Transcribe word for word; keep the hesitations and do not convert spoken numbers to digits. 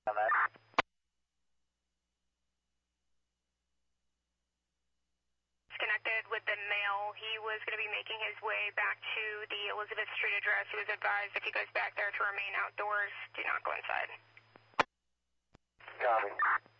Connected with the mail. He was going to be making his way back to the Elizabeth Street address. He was advised if he goes back there to remain outdoors, do not go inside. Copy.